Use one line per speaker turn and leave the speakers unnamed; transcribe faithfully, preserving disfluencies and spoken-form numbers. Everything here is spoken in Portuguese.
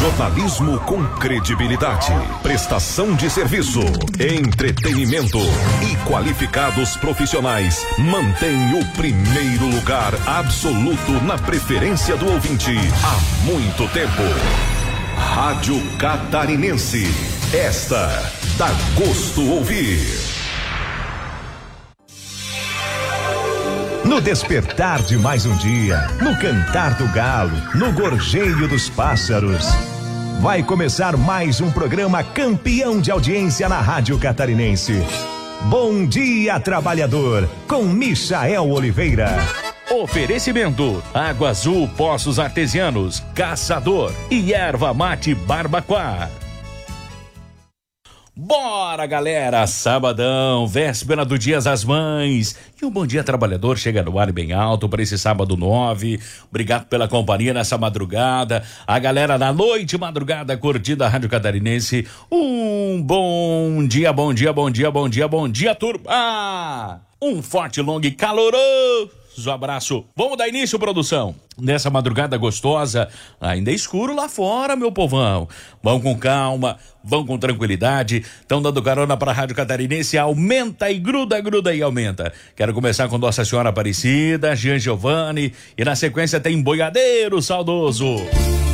Jornalismo com credibilidade, prestação de serviço, entretenimento e qualificados profissionais mantém o primeiro lugar absoluto na preferência do ouvinte há muito tempo. Rádio Catarinense, esta dá gosto ouvir.
No despertar de mais um dia, no cantar do galo, no gorjeio dos pássaros, vai começar mais um programa campeão de audiência na Rádio Catarinense. Bom Dia Trabalhador, com Michael Oliveira.
Oferecimento: Água Azul Poços Artesianos, Caçador e Erva Mate Barbacoa. Bora, galera! Sabadão, véspera do Dia das Mães. E o Bom Dia Trabalhador chega no ar bem alto para esse sábado nove. Obrigado pela companhia nessa madrugada. A galera da noite, madrugada, curtida a Rádio Catarinense. Um bom dia, bom dia, bom dia, bom dia, bom dia, turma! Um forte, longo e caloroso abraço. Vamos dar início, produção. Nessa madrugada gostosa, ainda é escuro lá fora, meu povão. Vão com calma, vão com tranquilidade. Estão dando carona para a Rádio Catarinense. Aumenta e gruda, gruda e aumenta. Quero começar com Nossa Senhora Aparecida, Jean Giovanni. E na sequência tem Boiadeiro Saudoso.